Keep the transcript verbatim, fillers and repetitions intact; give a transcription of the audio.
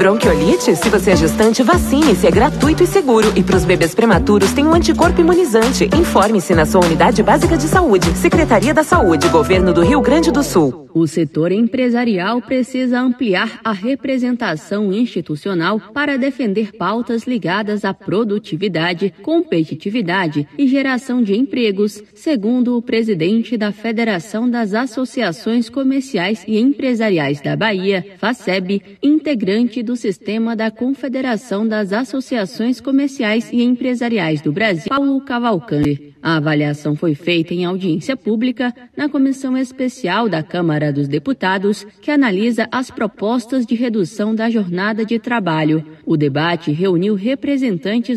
Bronquiolite? Se você é gestante, vacine-se, é gratuito e seguro. E para os bebês prematuros tem um anticorpo imunizante. Informe-se na sua unidade básica de saúde. Secretaria da Saúde, Governo do Rio Grande do Sul. O setor empresarial precisa ampliar a representação institucional para defender pautas ligadas à produtividade, competitividade e geração de empregos, segundo o presidente da Federação das Associações Comerciais e Empresariais da Bahia, FACEB, integrante do sistema da Confederação das Associações Comerciais e Empresariais do Brasil, Paulo Cavalcante. A avaliação foi feita em audiência pública na Comissão Especial da Câmara dos Deputados, que analisa as propostas de redução da jornada de trabalho. O debate reuniu representantes